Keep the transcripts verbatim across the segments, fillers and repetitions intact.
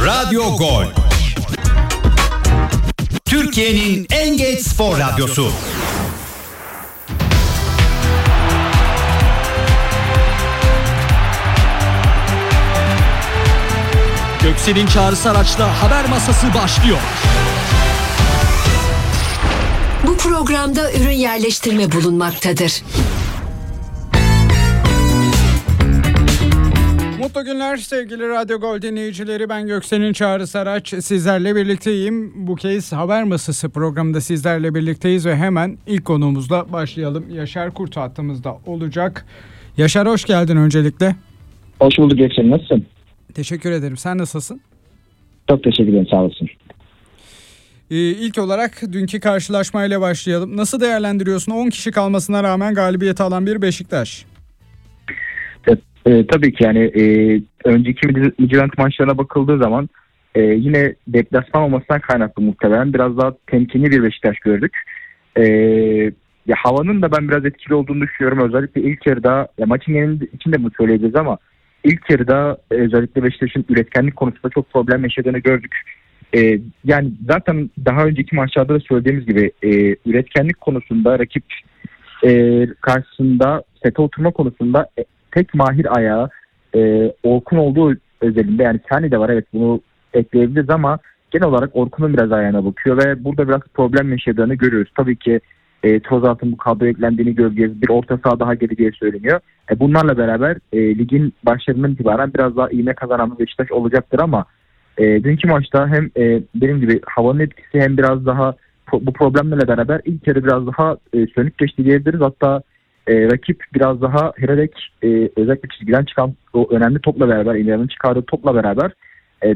Radyo Gol. Türkiye'nin en geç spor radyosu. Göksel'in çağrısı araçla haber masası başlıyor. Bu programda ürün yerleştirme bulunmaktadır. Mutlu günler sevgili Radyo Gol dinleyicileri. Ben Göksel'in Çağrı Saraç, sizlerle birlikteyim. Bu kez Haber Masası programında sizlerle birlikteyiz ve hemen ilk konuğumuzla başlayalım. Yaşar Kurt hattımızda olacak. Yaşar, hoş geldin öncelikle. Hoş bulduk Göksel, nasılsın? Teşekkür ederim. Sen nasılsın? Çok teşekkür ederim, sağ olasın. Ee, ilk olarak dünkü karşılaşmayla başlayalım. Nasıl değerlendiriyorsun on kişi kalmasına rağmen galibiyeti alan bir Beşiktaş? E, tabii ki yani e, önceki Midtjylland maçlarına bakıldığı zaman e, yine deplasman olmasından kaynaklı muhtemelen biraz daha temkinli bir Beşiktaş gördük. E, ya havanın da ben biraz etkili olduğunu düşünüyorum. Özellikle ilk yarıda, ya maçın genelinde içinde bunu söyleyebiliriz ama ilk yarıda e, özellikle Beşiktaş'ın üretkenlik konusunda çok problem yaşadığını gördük. E, yani zaten daha önceki maçlarda da söylediğimiz gibi e, üretkenlik konusunda rakip e, karşısında sete oturma konusunda e, tek mahir ayağı e, Orkun olduğu özelinde, yani Sani de var, evet bunu ekleyebiliriz ama genel olarak Orkun'un biraz ayağına bakıyor ve burada biraz problem yaşadığını görüyoruz. Tabii ki e, Trozat'ın bu kadroya eklendiğini göreceğiz. Bir orta saha daha geleceği söyleniyor. E, bunlarla beraber e, ligin başlarından itibaren biraz daha ivme kazanan bir Beşiktaş olacaktır ama e, dünkü maçta hem e, benim gibi havanın etkisi hem biraz daha bu problemlerle beraber ilk yarı biraz daha e, sönük geçti diyebiliriz. Hatta E, rakip biraz daha Herelek e, özellikle çizgiden çıkan o önemli topla beraber, İlhan'ın çıkardığı topla beraber e,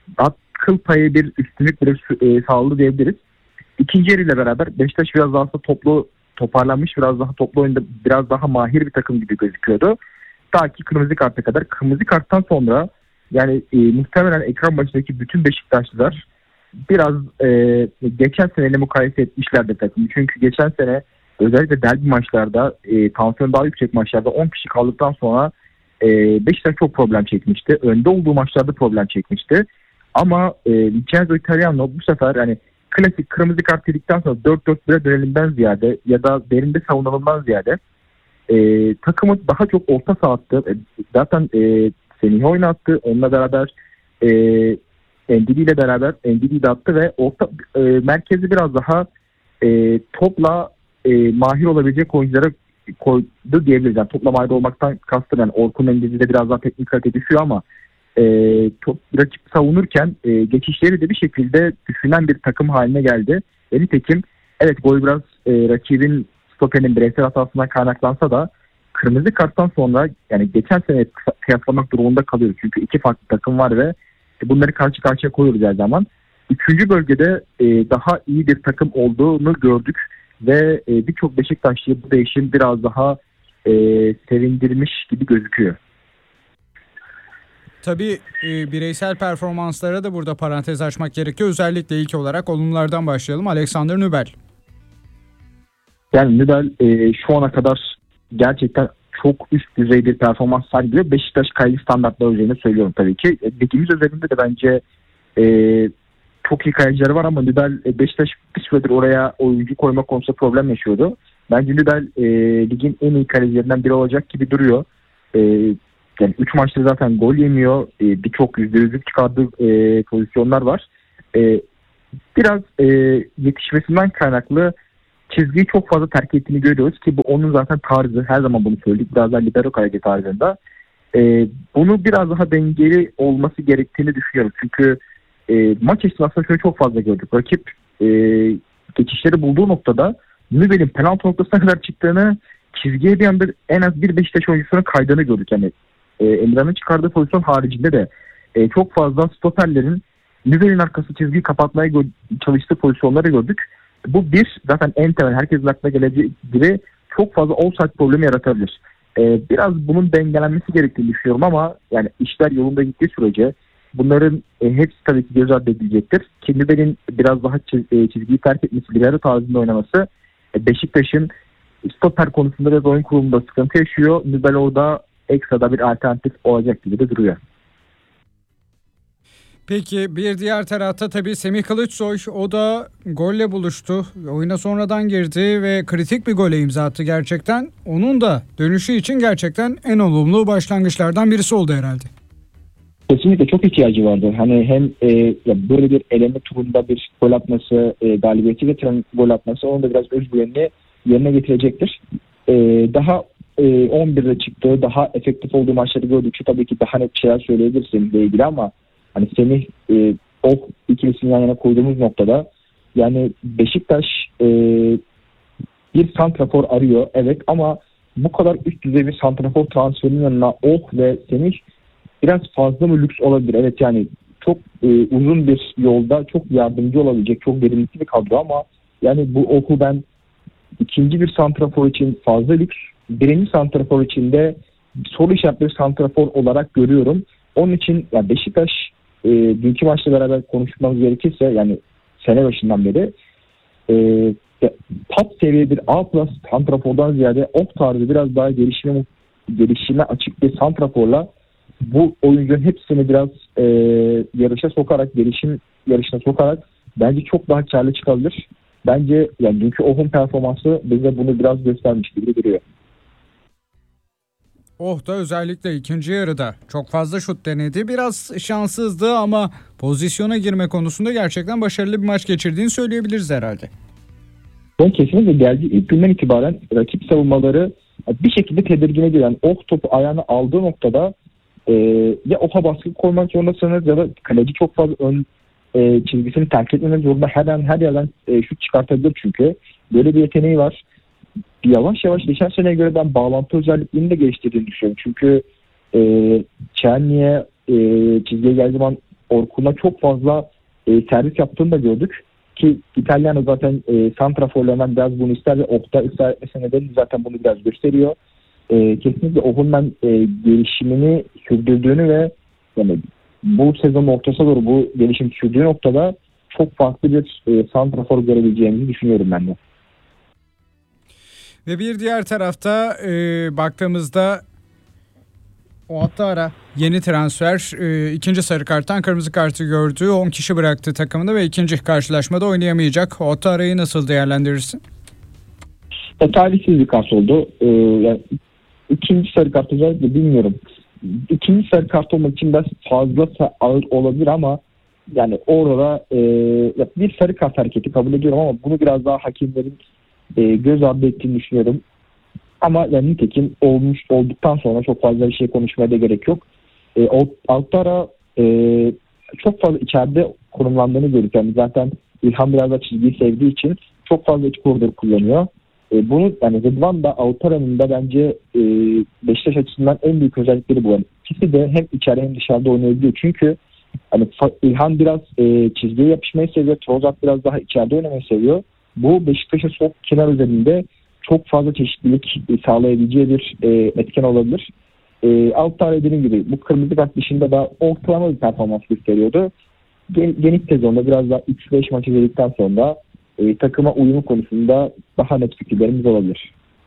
akıl payı bir üstünlük bile e, sağladı diyebiliriz. İkinci yarıyla beraber Beşiktaş biraz daha toplu toparlanmış, biraz daha toplu oyunda biraz daha mahir bir takım gibi gözüküyordu. Ta ki kırmızı karta kadar. Kırmızı karttan sonra yani e, muhtemelen ekran başındaki bütün Beşiktaşlılar biraz e, geçen seneyle mukayese etmişlerdi takımı. Çünkü geçen sene özellikle derbi maçlarda, e, tansiyon daha yüksek maçlarda on kişi kaldıktan sonra e, Beşiktaş çok problem çekmişti. Önde olduğu maçlarda problem çekmişti. Ama e, Vincenzo Italiano bu sefer hani klasik kırmızı kart yedikten sonra dört dört bire dönelimden ziyade ya da derinde savunalımdan ziyade e, takımı daha çok orta saha attı. E, zaten e, Semih'i oynattı. Onunla beraber e, Endidi ile beraber Endidi'yi de attı ve orta e, merkezi biraz daha e, topla E, mahir olabilecek oyunculara koydu diyebiliriz. Yani topla mahir olmaktan kastım yani Orkun Endidi'de biraz daha teknik kalite düşüyor ama e, top, rakip savunurken e, geçişleri de bir şekilde düşünen bir takım haline geldi. Ve nitekim evet gol biraz e, rakibin stoperinin bireysel hatasından kaynaklansa da kırmızı karttan sonra yani geçen sene kıyaslamak durumunda kalıyoruz. Çünkü iki farklı takım var ve bunları karşı karşıya koyuyoruz her zaman. Üçüncü bölgede e, daha iyi bir takım olduğunu gördük. Ve e, birçok Beşiktaşlı'yı bu değişim biraz daha e, sevindirmiş gibi gözüküyor. Tabii e, bireysel performanslara da burada parantez açmak gerekiyor. Özellikle ilk olarak olumlardan başlayalım. Alexander Nübel. Yani Nübel e, şu ana kadar gerçekten çok üst düzey bir performans sergiliyor. Beşiktaş kaydı standartları üzerine söylüyorum tabii ki. Ligimiz üzerinde de bence e, çok iyi kalecileri var ama Nübel Beşiktaş bir süredir oraya oyuncu koyma konusunda problem yaşıyordu. Bence Nübel e, ligin en iyi kalecilerinden biri olacak gibi duruyor. E, yani üç maçta zaten gol yemiyor. E, Birçok yüzde yüzlük çıkardığı e, pozisyonlar var. E, biraz e, yetişmesinden kaynaklı çizgiyi çok fazla terk ettiğini görüyoruz ki bu onun zaten tarzı. Her zaman bunu söyledik. Biraz daha libero kaleci tarzında. E, bunu biraz daha dengeli olması gerektiğini düşünüyorum. Çünkü E, maç esnasında şöyle çok fazla gördük. Rakip e, geçişleri bulduğu noktada Nübel'in penaltı noktasına kadar çıktığını, çizgiye bir anda en az bir Beşiktaş oyuncusunun kaydığını gördük. Yani e, Emre'nin çıkardığı pozisyon haricinde de e, çok fazla stoperlerin Nübel'in arkası çizgiyi kapatmaya gö- çalıştığı pozisyonları gördük. Bu bir zaten en temel herkesin aklına geleceği gibi çok fazla offside problemi yaratabilir. E, biraz bunun dengelenmesi gerektiğini düşünüyorum ama yani işler yolunda gittiği sürece bunların e, hepsi tabii ki göz ardı edilecektir. Nübel'in biraz daha çiz, e, çizgiyi terk etmesi, libero tarzında oynaması e, Beşiktaş'ın stoper konusunda ve oyun kurulumunda sıkıntı yaşıyor. Nübel orada ekstra bir alternatif olacak gibi de duruyor. Peki bir diğer tarafta tabii Semih Kılıçsoy, o da golle buluştu. Oyuna sonradan girdi ve kritik bir gole imza attı gerçekten. Onun da dönüşü için gerçekten en olumlu başlangıçlardan birisi oldu herhalde. Kesinlikle çok ihtiyacı vardı. Hani hem e, ya böyle bir eleme turunda bir gol atması, e, galibiyeti getiren gol atması onun da biraz özgüvenini yerine getirecektir. E, daha e, on birde çıktığı, daha efektif olduğu maçları gördükçe tabii ki daha net şeyler söyleyebiliriz Semih'le ilgili ama hani Semih e, o ikilisini yan yana koyduğumuz noktada yani Beşiktaş e, bir santrafor arıyor evet ama bu kadar üst düzey bir santrafor transferinin yanına Ok ve Semih biraz fazla mı lüks olabilir? Evet yani çok e, uzun bir yolda çok yardımcı olabilecek, çok derinlikli bir kadro ama yani bu Ok'u ben ikinci bir santrafor için fazla lüks, birinci santrafor için de soru işaretli bir santrafor olarak görüyorum. Onun için yani Beşiktaş e, dünkü maçla beraber konuşmamız gerekirse yani sene başından beri e, top seviye bir A plus santrafordan ziyade Ok tarzı biraz daha gelişime, gelişime açık bir santraforla bu oyuncunun hepsini biraz e, yarışa sokarak, gelişim yarışına sokarak bence çok daha karlı çıkabilir. Bence yani dünkü Oh'un performansı bize bunu biraz göstermiş gibi duruyor. Oh da özellikle ikinci yarıda çok fazla şut denedi. Biraz şanssızdı ama pozisyona girme konusunda gerçekten başarılı bir maç geçirdiğini söyleyebiliriz herhalde. Ben kesinlikle geldiği ilk günden itibaren rakip savunmaları bir şekilde tedirgin ediyor. Yani Oh topu ayağına aldığı noktada e, ya Oh'a baskı koymak zorundasınız ya da kaleci çok fazla ön e, çizgisini terk etmemek zorunda. Her an her yerden e, şut çıkartabilir çünkü. Böyle bir yeteneği var. Yavaş yavaş geçen seneye göre ben bağlantı özelliklerini de geliştirdiğini düşünüyorum. Çünkü e, Çerni'ye e, çizgiye geldiği zaman Orkun'a çok fazla e, servis yaptığını da gördük. Ki İtalyan zaten e, santraforlarından biraz bunu ister ve Ok'ta ısrar etmesine nedeni zaten bunu biraz gösteriyor. E, kesinlikle Ok'un ben e, gelişimini sürdürdüğünü ve yani bu sezonun ortasına doğru bu gelişim sürdüğü noktada çok farklı bir e, santrafor görebileceğimizi düşünüyorum ben de. Ve bir diğer tarafta e, baktığımızda Ouattara yeni transfer e, ikinci sarı karttan kırmızı kartı gördü. on kişi bıraktı takımını ve ikinci karşılaşmada oynayamayacak. Ouattara'yı nasıl değerlendirirsin? E, talihsiz bir kart oldu. E, yani ikinci sarı kart özellikle bilmiyorum. İkinci sarı kart olmak için biraz fazla ağır olabilir ama yani orada e, bir sarı kart hareketi kabul ediyorum ama bunu biraz daha hakemlerin e, göz ardı ettiğini düşünüyorum. Ama yani nitekim olmuş olduktan sonra çok fazla bir şey konuşmaya da gerek yok. E, Ouattara e, çok fazla içeride konumlandığını görüyoruz. Yani zaten İlhan biraz da çizgiyi sevdiği için çok fazla iç koridor kullanıyor. E, bunu yani Rıdvan da Ouattara'nın da bence e, Beşiktaş açısından en büyük özellikleri bu. Yani ikisi de hem içeride hem dışarıda oynayabiliyor. Çünkü hani İlhan biraz e, çizgiye yapışmayı seviyor. Trozat biraz daha içeride oynamayı seviyor. Bu Beşiktaş'ın sol kenar üzerinde çok fazla çeşitlilik sağlayabileceği bir e, etken olabilir. E, Ouattara dediğim gibi bu kırmızı kart dışında da ortalama bir performans gösteriyordu. Gen, geniş sezonda biraz daha üç beş maç izledikten sonra e, takıma uyumu konusunda daha net fikirlerimiz olabilir.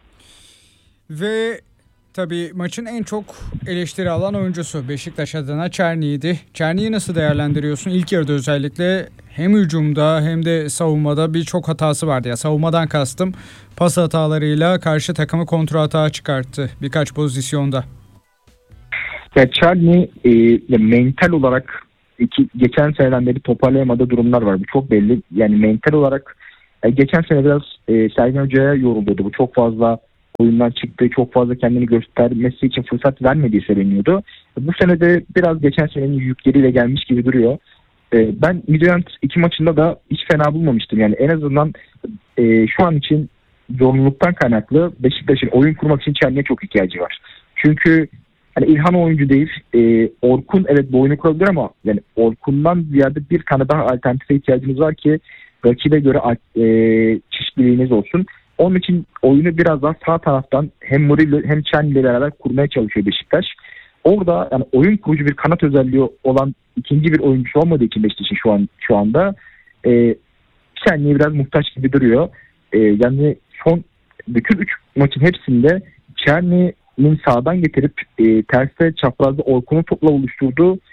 Ve tabii maçın en çok eleştiri alan oyuncusu Beşiktaş adına Çerni'ydi. Çerni'yi nasıl değerlendiriyorsun? İlk yarıda özellikle hem hücumda hem de savunmada birçok hatası vardı. Ya savunmadan kastım pas hatalarıyla karşı takımı kontra hata çıkarttı birkaç pozisyonda. Ya Çerni e, ya mental olarak iki, geçen seneden beri toparlayamadığı durumlar var. Bu çok belli. Yani mental olarak e, geçen sene biraz e, Sergen Hoca'ya yoruluyordu. Bu çok fazla oyundan çıktı. Çok fazla kendini göstermesi için fırsat vermediği söyleniyordu. Bu sene de biraz geçen senenin yükleriyle gelmiş gibi duruyor. E, ben Midtjylland iki maçında da hiç fena bulmamıştım. Yani en azından e, şu an için zorunluluktan kaynaklı Beşiktaş'ın oyun kurmak için Çerni'ye çok ihtiyacı var. Çünkü hani İlhan oyuncu değil. E, Orkun evet bu oyunu kurabilir ama yani Orkun'dan ziyade bir tane daha alternatife ihtiyacınız var ki rakibe göre e, çeşitliliğiniz olsun. Onun için oyunu biraz daha sağ taraftan hem Murillo hem Çerni ile beraber kurmaya çalışıyor Beşiktaş. Orada yani oyun kurucu bir kanat özelliği olan ikinci bir oyuncusu olmadığı için Beşiktaş'ın şu an şu anda e, Çerni'ye biraz muhtaç gibi duruyor. E, yani son bütün üç maçın hepsinde Çerni'nin sağdan getirip e, terste çaprazda Orkun'un topla oluşturduğu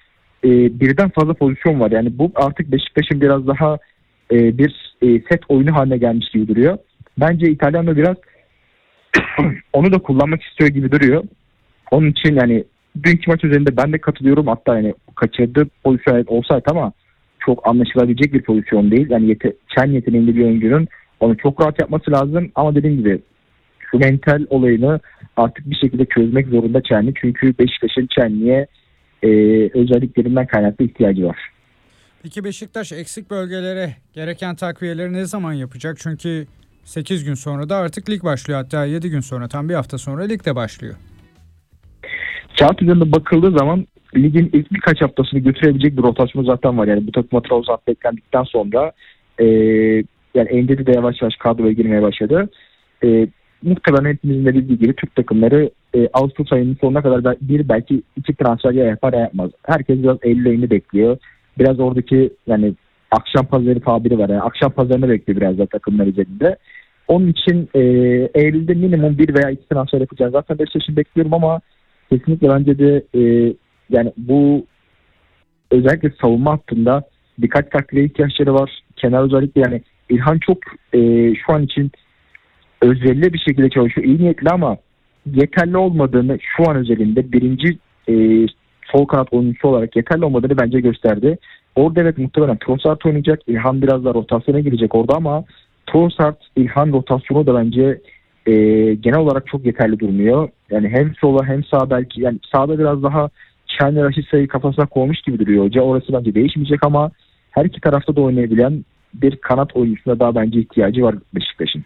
e, birden fazla pozisyon var. Yani bu artık Beşiktaş'ın biraz daha e, bir e, set oyunu haline gelmiş gibi duruyor. Bence İtalyan da biraz onu da kullanmak istiyor gibi duruyor. Onun için yani dünkü maç üzerinde ben de katılıyorum. Hatta yani kaçırdığı pozisyon olsaydı ama çok anlaşılabilecek bir pozisyon değil. Yani yete, çen yeteneğinde bir oyuncunun onu çok rahat yapması lazım. Ama dediğim gibi şu mental olayını artık bir şekilde çözmek zorunda Çenli. Çünkü Beşiktaş'ın Çenli'ye e, özelliklerinden kaynaklı ihtiyacı var. Peki Beşiktaş eksik bölgelere gereken takviyeleri ne zaman yapacak? Çünkü sekiz gün sonra da artık lig başlıyor. Hatta yedi gün sonra, tam bir hafta sonra lig de başlıyor. Kağıt üzerinde bakıldığı zaman ligin ilk birkaç haftasını götürebilecek bir rotasyon zaten var. Yani bu takıma Trabzon beklendikten sonra e, yani Endedi de yavaş yavaş kadroya girmeye başladı. E, muhtemelen hepimizin de bildiği gibi Türk takımları e, Ağustos ayının sonuna kadar bir belki iki transfer ya yapar ya yapmaz. Herkes biraz Eylül ayını bekliyor. Biraz oradaki yani akşam pazarı tabiri var. Yani akşam pazarını bekliyor biraz da takımlar üzerinde. Onun için e, Eylül'de minimum bir veya iki transfer yapacağız. Zaten Beşiktaş'ın bekliyorum ama kesinlikle bence de e, yani bu özellikle savunma hattında birkaç takviye ihtiyaçları var. Kenar özellikle yani İlhan çok e, şu an için özverili bir şekilde çalışıyor. İyi niyetli ama yeterli olmadığını şu an özelinde birinci e, sol kanat oyuncusu olarak yeterli olmadığını bence gösterdi. Orada evet muhtemelen Trossard oynayacak. İlhan biraz daha rotasyona girecek orada ama Trossard, İlhan rotasyonu da bence e, genel olarak çok yeterli durmuyor. Yani hem sola hem sağ belki yani sağda biraz daha Çenli Raşitsa'yı kafasına koymuş gibi duruyor hoca. Orası bence değişmeyecek ama her iki tarafta da oynayabilen bir kanat oyuncusuna daha bence ihtiyacı var Beşiktaş'ın.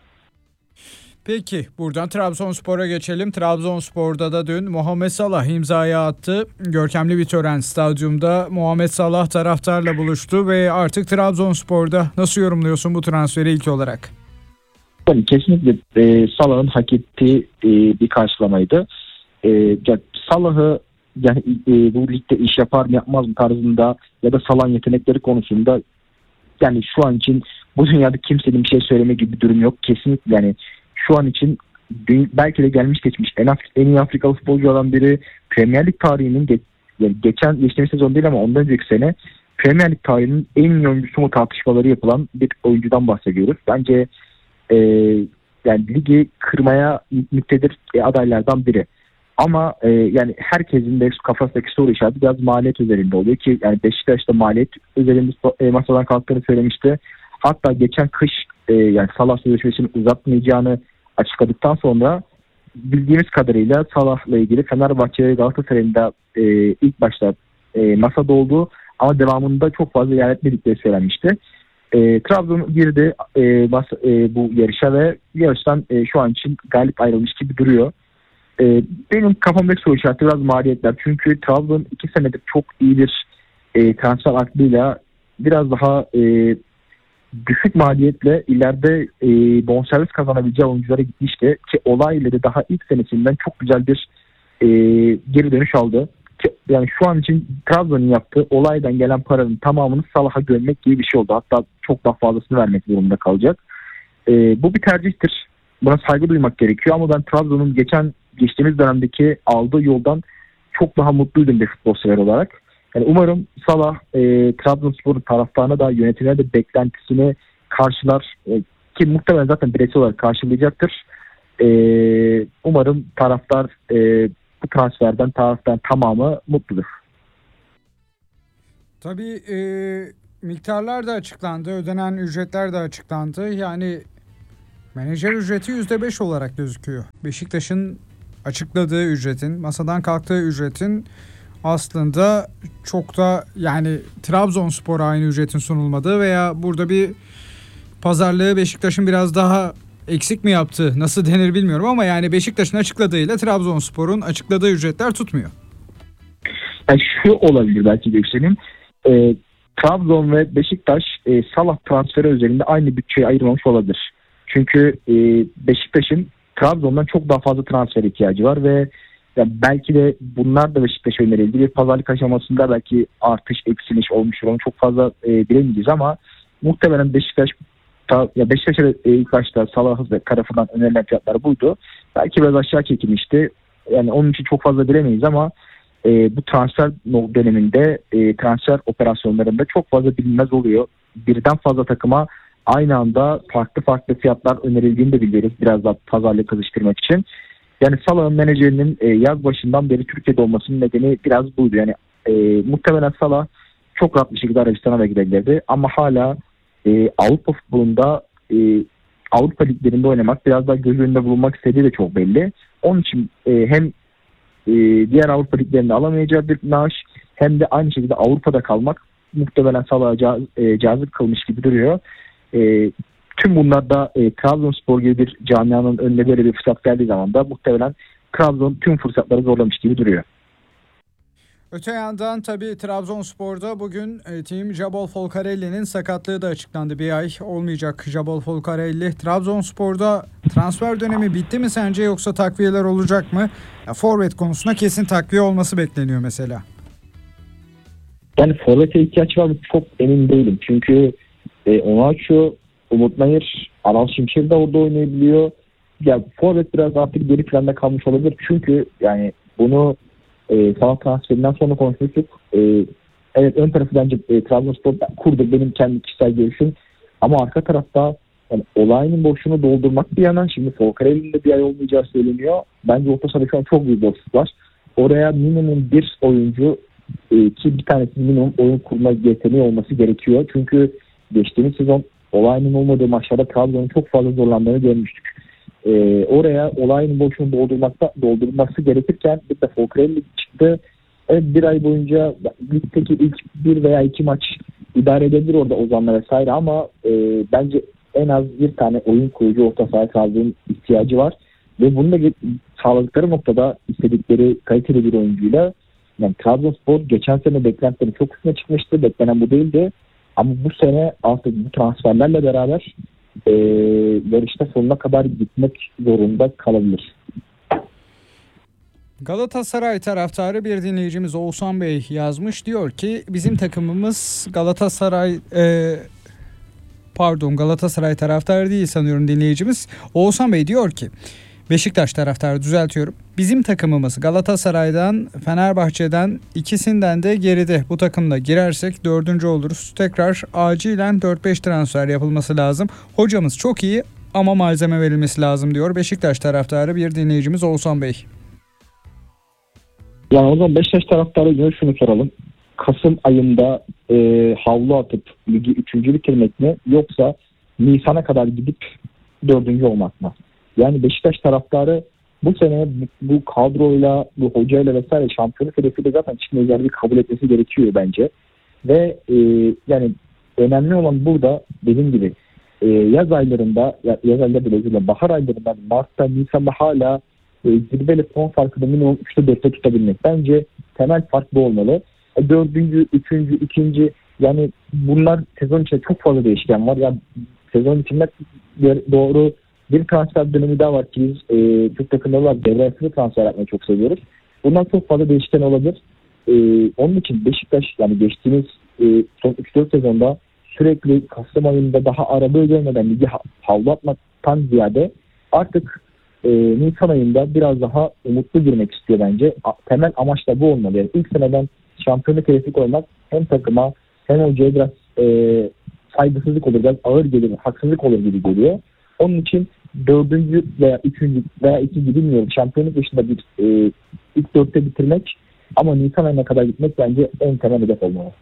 Peki buradan Trabzonspor'a geçelim. Trabzonspor'da da dün Muhammed Salah imzayı attı. Görkemli bir tören stadyumda Muhammed Salah taraftarla buluştu ve artık Trabzonspor'da. Nasıl yorumluyorsun bu transferi ilk olarak? Yani kesinlikle e, Salah'ın hak ettiği e, bir karşılamaydı. E, yani Salah'ı yani e, bu ligde iş yapar mı yapmaz mı tarzında ya da Salah'ın yetenekleri konusunda yani şu an için bu dünyada kimsenin bir şey söyleme gibi bir durum yok. Kesinlikle yani şu an için belki de gelmiş geçmiş en, Af- en iyi Afrikalı futbolculardan biri. Premier Lig tarihinin ge- yani geçen geçtiğimiz sezon değil ama ondan önceki sene Premier Lig tarihinin en iyi oyuncusu mu tartışmaları yapılan bir oyuncudan bahsediyoruz. Bence e, yani ligi kırmaya müktedir e, adaylardan biri. Ama e, yani herkesin de kafasındaki soru işareti biraz maliyet üzerinde oluyor ki yani Beşiktaş'ta maliyet üzerinde e, masadan kalktığını söylemişti. Hatta geçen kış e, yani Salah sözleşmesini uzatmayacağını açıkladıktan sonra bildiğimiz kadarıyla Salah'la ilgili Fenerbahçe ve Galatasaray'ın da e, ilk başta e, masada olduğu ama devamında çok fazla yer etmedikleri söylenmişti. E, Trabzon girdi e, bas, e, bu yarışa ve yarıştan e, şu an için galip ayrılmış gibi duruyor. E, benim kafamdaki soru işareti biraz maliyetler. Çünkü Trabzon iki senedir çok iyi bir e, transfer aklıyla biraz daha e, düşük maliyetle ileride e, bonservis kazanabileceği oyunculara gitmişti. Ki olayla da daha ilk senesinden çok güzel bir e, geri dönüş aldı. Ki, yani şu an için Trabzon'un yaptığı olaydan gelen paranın tamamını Salah'a gömmek gibi bir şey oldu. Hatta çok daha fazlasını vermek durumunda kalacak. E, bu bir tercihtir. Buna saygı duymak gerekiyor ama ben Trabzon'un geçen geçtiğimiz dönemdeki aldığı yoldan çok daha mutluydum bir futbol sever olarak. Yani umarım Salah e, Trabzonspor'un taraftarına da yönetimine de beklentisini karşılar e, ki muhtemelen zaten bireysel olarak karşılayacaktır. E, umarım taraftar e, bu transferden taraftan tamamı mutludur. Tabii e, miktarlar da açıklandı, ödenen ücretler de açıklandı. Yani menajer ücreti yüzde beş olarak gözüküyor. Beşiktaş'ın açıkladığı ücretin, masadan kalktığı ücretin aslında çok da yani Trabzonspor'a aynı ücretin sunulmadığı veya burada bir pazarlığı Beşiktaş'ın biraz daha eksik mi yaptığı nasıl denir bilmiyorum ama yani Beşiktaş'ın açıkladığıyla Trabzonspor'un açıkladığı ücretler tutmuyor. Yani şu olabilir belki Göksel'in e, Trabzon ve Beşiktaş e, Salah transferi üzerinde aynı bütçeyi ayırmamış olabilir. Çünkü e, Beşiktaş'ın Trabzon'dan çok daha fazla transfer ihtiyacı var ve yani belki de bunlar da Beşiktaş'a önerildi. Bir pazarlık aşamasında belki artış, eksiliş olmuştur. Onu çok fazla e, bilemeyeceğiz ama muhtemelen Beşiktaş ta, ya Beşiktaş'a e, ilk başta Salah tarafından önerilen fiyatlar buydu. Belki biraz aşağı çekilmişti. Yani onun için çok fazla bilemeyiz ama e, bu transfer döneminde e, transfer operasyonlarında çok fazla bilinmez oluyor. Birden fazla takıma aynı anda farklı farklı fiyatlar önerildiğini de biliyoruz. Biraz daha pazarlığı kızıştırmak için. Yani Salah'ın menajerinin e, yaz başından beri Türkiye'de olmasının nedeni biraz buydu. Yani e, muhtemelen Salah çok rahat bir şekilde Arabistan'a da gidebilirdi. Ama hala e, Avrupa futbolunda e, Avrupa liglerinde oynamak, biraz daha göz önünde bulunmak istediği de çok belli. Onun için e, hem e, diğer Avrupa liglerinde alamayacağı bir maaş, hem de aynı şekilde Avrupa'da kalmak muhtemelen Salah'a caz, e, cazip kılmış gibi duruyor. E, tüm bunlar da e, Trabzonspor gibi bir camianın önüne böyle bir fırsat geldiği zaman da muhtemelen Trabzon tüm fırsatları zorlamış gibi duruyor. Öte yandan tabii Trabzonspor'da bugün e, Team Jabol Folcarelli'nin sakatlığı da açıklandı. Bir ay olmayacak Jabol Folcarelli. Trabzonspor'da transfer dönemi bitti mi sence, yoksa takviyeler olacak mı? Ya, forvet konusunda kesin takviye olması bekleniyor mesela. Yani forvete ihtiyaç var mı çok emin değilim. Çünkü e, Onaçu, Umut Nayır, Aral Şimşek de orada oynayabiliyor. Ya forvet biraz artık geri planda kalmış olabilir. Çünkü yani bunu e, Salah transferinden sonra konuşmuştuk. E, evet, ön tarafı bence e, Trabzonspor kurdu, benim kendi kişisel görüşüm. Ama arka tarafta yani olayının boşluğunu doldurmak bir yana, şimdi Folcarelli'nin de bir ay olmayacağı söyleniyor. Bence orta sahada şu an çok büyük boşluk var. Oraya minimum bir oyuncu e, ki bir tanesi minimum oyun kurma yeteneği olması gerekiyor. Çünkü geçtiğimiz sezon olayının olmadığı maçlarda Trabzon'un çok fazla zorlandığını görmüştük. Ee, oraya olayın boşluğunu doldurmakta doldurması gerekirken bir de Folcarelli çıktı. Evet, bir ay boyunca ligdeki ilk bir veya iki maç idare edebilir orada Ozan'la vesaire, ama e, bence en az bir tane oyun kurucu orta sahaya Trabzon'un ihtiyacı var. Ve bunu da sağladıkları noktada istedikleri kaliteli bir oyuncuyla, yani Trabzonspor geçen sene beklentilerin çok üstüne çıkmıştı. Beklenen bu değildi. Ama bu sene artık bu transferlerle beraber e, yarışta sonuna kadar gitmek zorunda kalabilir. Galatasaray taraftarı bir dinleyicimiz Oğuzhan Bey yazmış. Diyor ki bizim takımımız Galatasaray e, pardon Galatasaray taraftarı değil sanıyorum dinleyicimiz. Oğuzhan Bey diyor ki Beşiktaş taraftarı, düzeltiyorum. Bizim takımımız Galatasaray'dan, Fenerbahçe'den, ikisinden de geride. Bu takımda girersek dördüncü oluruz. Tekrar acilen dört beş transfer yapılması lazım. Hocamız çok iyi ama malzeme verilmesi lazım diyor Beşiktaş taraftarı bir dinleyicimiz Oğuzhan Bey. Yani o zaman Beşiktaş taraftarı şunu soralım. Kasım ayında e, havlu atıp ligi üçüncü bitirmek mi, yoksa Nisan'a kadar gidip dördüncü olmak mı? Yani Beşiktaş taraftarı bu sene bu, bu kadroyla, bu hocayla vesaire şampiyonluk hedefiyle zaten çıkmayacağını bir kabul etmesi gerekiyor bence. Ve e, yani önemli olan burada dediğim gibi e, yaz aylarında, yaz aylarında bile bahar aylarında Mart'ta, Nisan'da hala e, zirveyle puan farkını minimum üçte dörtte tutabilmek. Bence temel fark bu olmalı. E, dördüncü, üçüncü, ikinci, yani bunlar sezon içinde çok fazla değişken var. Yani sezon içinde doğru bir transfer dönemi daha var ki biz e, Türk takımları olarak devre arası transfer yapmayı çok seviyoruz. Bundan çok fazla değişken olabilir. E, onun için Beşiktaş yani geçtiğimiz e, son üç dört sezonda sürekli Kasım ayında daha aralığı görmeden ligi havlu atmaktan ziyade artık e, Nisan ayında biraz daha umutlu girmek istiyor bence. A, temel amaç da bu olmalı. Yani ilk seneden şampiyonluk hedefi koymak hem takıma hem hocaya biraz e, saygısızlık olur, biraz ağır gelir, haksızlık olur gibi geliyor. Onun için dördüncü veya üçüncü veya ikinci bilmiyorum şampiyonluk dışında bir e, ilk dörtte bitirmek ama Nisan ayına kadar gitmek bence en temel hedef olmalı.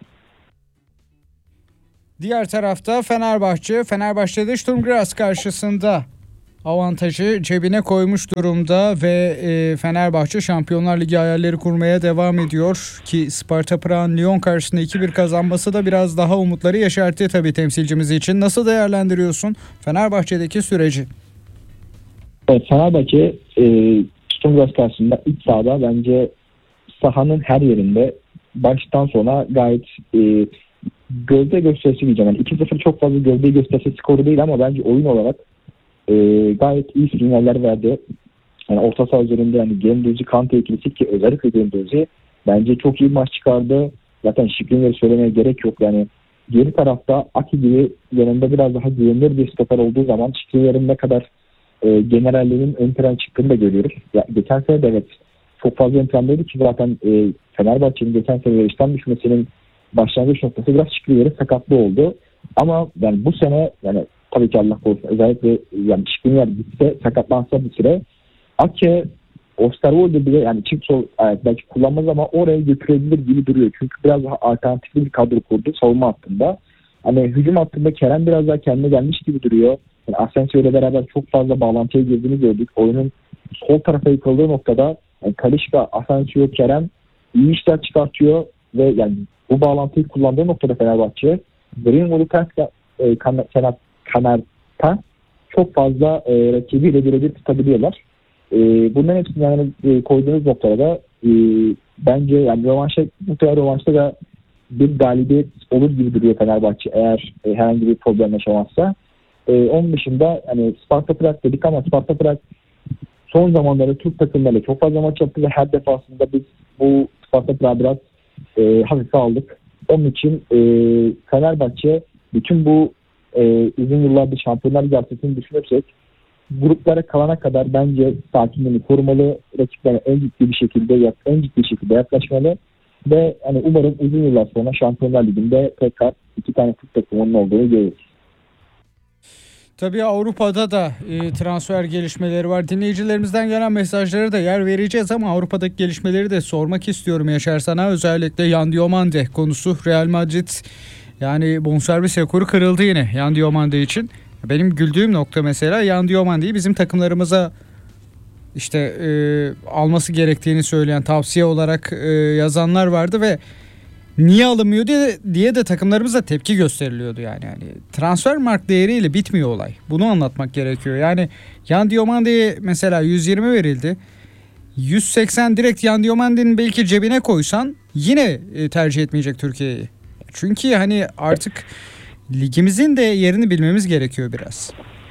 Diğer tarafta Fenerbahçe. Fenerbahçe'de Sturm Graz karşısında avantajı cebine koymuş durumda ve e, Fenerbahçe Şampiyonlar Ligi hayalleri kurmaya devam ediyor ki Sparta Prag'ın Lyon karşısında iki bir kazanması da biraz daha umutları yeşertti tabii temsilcimiz için. Nasıl değerlendiriyorsun Fenerbahçe'deki süreci? Evet, Fenerbahçe e, Sturm Graz karşısında iç sahada bence sahanın her yerinde baştan sona gayet e, gövde gösterisi diyeceğim. Yani iki sıfır çok fazla gövde gösterisi skoru değil ama bence oyun olarak E, gayet iyi sinyaller verdi. Yani orta saha üzerinde yani Gendouzi, Kante ikilisi ki özellikle Gendouzi bence çok iyi maç çıkardı. Zaten Şikrinleri söylemeye gerek yok. Yani geri tarafta Aki gibi yanında biraz daha güvenilir bir stoper olduğu zaman Şikrinlerin ne kadar e, generallerin ön plana çıktığını da görüyoruz. Ya, geçen sene de evet çok fazla ön plandaydı ki zaten e, Fenerbahçe'nin geçen sene yarıştan düşmesinin başlangıç noktası biraz çıktığı yere sakatlı oldu. Ama yani bu sene yani tabii ki Allah korusun özellikle yani çıktığın yer gitse sakatlansa bir süre Ake Osterwolde bile yani çift sol evet, belki kullanmaz ama oraya götürebilir gibi duruyor. Çünkü biraz daha alternatifli bir kadro kurdu savunma hattında. Hani hücum hattında Kerem biraz daha kendine gelmiş gibi duruyor. Yani Asensio ile beraber çok fazla bağlantıya girdiğini gördük. Oyunun sol tarafa yıkıldığı noktada yani Kalişka, Asensio, Kerem iyi işler çıkartıyor ve yani bu bağlantıyı kullandığı noktada Fenerbahçe Greenwood'u ters e, kan, kenar, kanarta çok fazla e, rakibiyle birebir tutabiliyorlar. E, bunların hepsini yani e, koyduğunuz noktada da e, bence yani rövanşa, muhtemelen rövanşta da bir galibiyet olur gibi duruyor Fenerbahçe eğer e, herhangi bir problem yaşamazsa. E, onun dışında hani Sparta Prag dedik ama Sparta Prag son zamanlarda Türk takımlarıyla çok fazla maç yaptı ve her defasında biz bu Sparta Prag'ı biraz e, hafife aldık. Onun için e, Fenerbahçe bütün bu e, uzun yıllardır Şampiyonlar Ligi haftasını düşünürsek gruplara kalana kadar bence sakinliğini korumalı, rakiplere en ciddi bir şekilde en ciddi şekilde yaklaşmalı ve hani umarım uzun yıllar sonra Şampiyonlar Ligi'nde tekrar iki tane Türk takımının olduğunu görürüz. Tabii Avrupa'da da e, transfer gelişmeleri var. Dinleyicilerimizden gelen mesajlara da yer vereceğiz ama Avrupa'daki gelişmeleri de sormak istiyorum Yaşar sana. Özellikle Yan Diomande konusu. Real Madrid yani bonservis rekoru kırıldı yine Yan Diomande için. Benim güldüğüm nokta mesela Yan Diomande'yi bizim takımlarımıza işte e, alması gerektiğini söyleyen, tavsiye olarak e, yazanlar vardı ve niye alınmıyor diye, diye de takımlarımıza tepki gösteriliyordu yani. yani. Transfer mark değeriyle bitmiyor olay. Bunu anlatmak gerekiyor. Yani Yan Diomande'ye mesela yüz yirmi verildi. yüz seksen direkt Yan Diomande'nin belki cebine koysan yine tercih etmeyecek Türkiye'yi. Çünkü hani artık ligimizin de yerini bilmemiz gerekiyor biraz.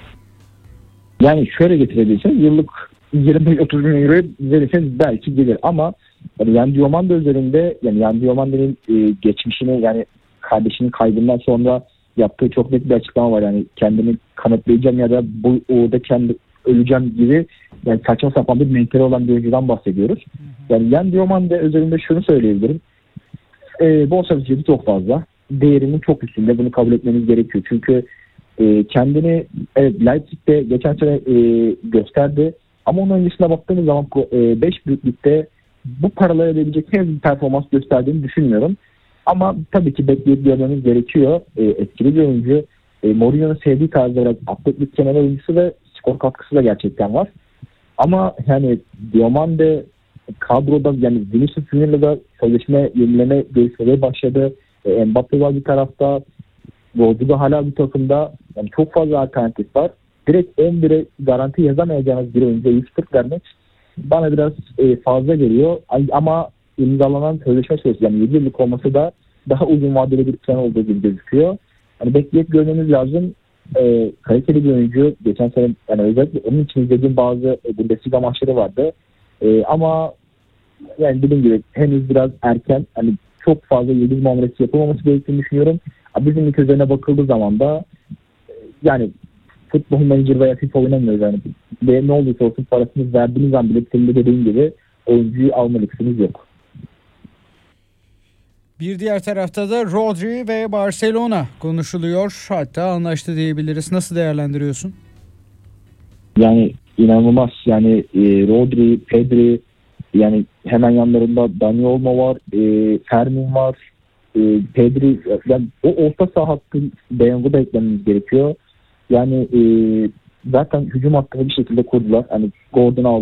Yani şöyle getirebilirsiniz. Yıllık yirmi otuz bin euro verirseniz belki gelir ama yani Yan Diomande üzerinde yani Yan Diomande'nin e, geçmişini yani kardeşinin kaybından sonra yaptığı çok net bir açıklama var. Yani kendimi kanıtlayacağım ya da bu orada kendi öleceğim gibi yani saçma sapan bir mentali olan bir oyuncudan bahsediyoruz. Yani Yan Diomande üzerinde şunu söyleyebilirim. E, bonservis ücreti çok fazla. Değerinin çok üstünde. Bunu kabul etmeniz gerekiyor. Çünkü e, kendini evet Leipzig'te geçen sene e, gösterdi. Ama onun öncesine baktığınız zaman beş e, büyüklükte bu paraları verebilecek her bir performans gösterdiğini düşünmüyorum. Ama tabii ki bekleyip görmemiz gerekiyor. E, etkili bir oyuncu. E, Mourinho'nun sevdiği tarzda olarak atletlik kenar oyuncusu ve skor katkısı da gerçekten var. Ama yani Diomande kadroda yani Vinicius Junior'la da sözleşme yenileme görüşmeleri başladı. E, Mbappe var bir tarafta. Rodri da hala bir takımda. Yani çok fazla alternatif var. Direkt on bire garanti yazamayacağınız bir oyuncuya yüz kırk vermek bana biraz e, fazla geliyor. Ama imzalanan sözleşme süresi yani yedi yıllık olması da daha uzun vadeli bir plan olduğu gibi gözüküyor. Yani bekleyip görmemiz lazım. E, kaliteli bir oyuncu. Geçen sene yani özellikle onun için izlediğim bazı e, Bundesliga maçları vardı. E, ama yani dediğim gibi henüz biraz erken. Hani çok fazla yıldız muamelesi yapılmaması gerektiğini düşünüyorum. Bizim ilk üzerine bakıldığı zaman da e, yani futbol manager veya FIFA oynamıyoruz yani. Ve ne olursa olsun parasını verdiğiniz an bile senin de dediğin gibi oyuncuyu alma lüksünüz yok. Bir diğer tarafta da Rodri ve Barcelona konuşuluyor. Hatta anlaştı diyebiliriz. Nasıl değerlendiriyorsun? Yani inanılmaz. Yani e, Rodri, Pedri yani hemen yanlarında Dani Olmo var, e, Fermin var, e, Pedri yani o orta saha hattı Dayang'ı da eklememiz gerekiyor. Yani e, zaten hücum hattını bir şekilde kurdular. Hani Gordon aldı.